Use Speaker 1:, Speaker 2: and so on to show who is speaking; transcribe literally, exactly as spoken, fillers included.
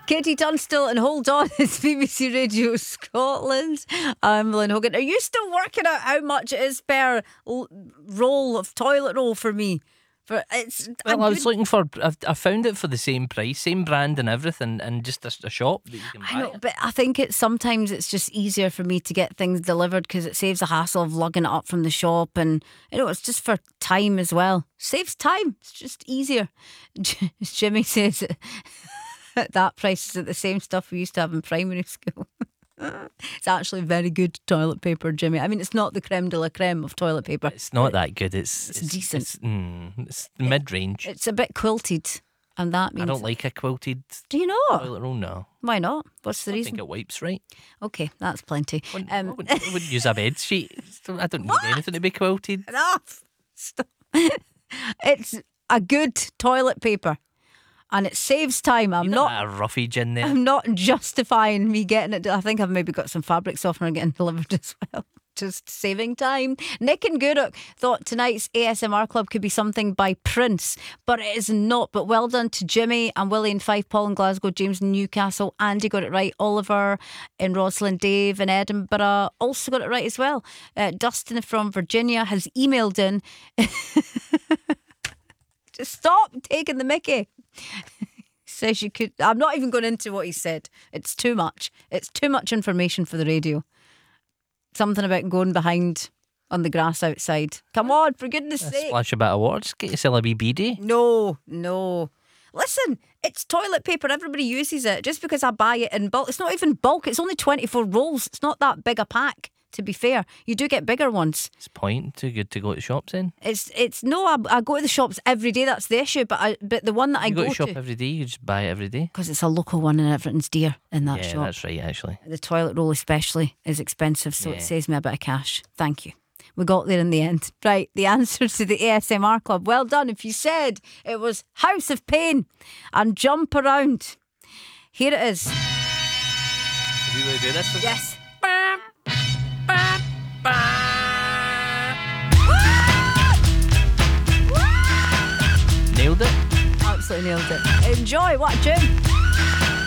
Speaker 1: Katie Tunstall and Hold On. It's B B C Radio Scotland. I'm Lynn Hogan. Are you still working out how much it is per l- roll of toilet roll for me? For it's.
Speaker 2: Well,
Speaker 1: a
Speaker 2: I was
Speaker 1: good-
Speaker 2: looking for. I, I found it for the same price, same brand and everything, and just a, a shop that you can buy
Speaker 1: I know,
Speaker 2: it.
Speaker 1: but I think it's sometimes it's just easier for me to get things delivered because it saves the hassle of lugging it up from the shop, and you know it's just for time as well. Saves time. It's just easier. Jimmy says it. At that price, is it the same stuff we used to have in primary school? It's actually very good toilet paper, Jimmy. I mean, it's not the creme de la creme of toilet paper.
Speaker 2: It's not that good. It's
Speaker 1: It's decent.
Speaker 2: It's, mm, it's mid-range.
Speaker 1: It's a bit quilted, and that means.
Speaker 2: I don't like a quilted
Speaker 1: Do you not?
Speaker 2: toilet roll. No,
Speaker 1: Why not? What's the
Speaker 2: I
Speaker 1: reason?
Speaker 2: think it wipes right.
Speaker 1: Okay, that's plenty.
Speaker 2: Wouldn't,
Speaker 1: Um,
Speaker 2: I, wouldn't, I wouldn't use a bed sheet. I don't need anything to be quilted.
Speaker 1: Enough. Stop. It's a good toilet paper, and it saves time. I'm
Speaker 2: You
Speaker 1: not.
Speaker 2: got a roughage in there.
Speaker 1: I'm not justifying me getting it. I think I've maybe got some fabric softener getting delivered as well. Just saving time. Nick and Guruk thought tonight's A S M R Club could be something by Prince, but it is not. But well done to Jimmy and Willie in Fife, Paul in Glasgow, James in Newcastle, Andy got it right, Oliver in Roslyn, Dave in Edinburgh also got it right as well. Uh, Dustin from Virginia has emailed in. Just stop taking the mickey. Says you could. I'm not even going into what he said. It's too much. It's too much information for the radio. Something about going behind on the grass outside. Come on, for goodness sake.
Speaker 2: Splash a bit of water. Just get yourself a wee beady.
Speaker 1: No, no. Listen, it's toilet paper. Everybody uses it. Just because I buy it in bulk. It's not even bulk. It's only twenty-four rolls. It's not that big a pack, to be fair. You do get bigger ones.
Speaker 2: It's point too good to go to shops in.
Speaker 1: It's, it's no, I, I go to the shops every day. That's the issue. But I, but the one that I
Speaker 2: You go
Speaker 1: go
Speaker 2: to shop
Speaker 1: to,
Speaker 2: every day. You just buy it every day.
Speaker 1: because it's a local one and everything's dear in that
Speaker 2: Yeah,
Speaker 1: shop.
Speaker 2: that's right. Actually,
Speaker 1: The toilet roll especially is expensive, so
Speaker 2: Yeah.
Speaker 1: it saves me a bit of cash. Thank you. We got there in the end. Right, the answer to the A S M R Club. Well done. If you said it was House of Pain and Jump Around. Here it is.
Speaker 2: we will do this.
Speaker 1: Yes.
Speaker 2: Nailed it.
Speaker 1: Absolutely nailed it. Enjoy. What a tune.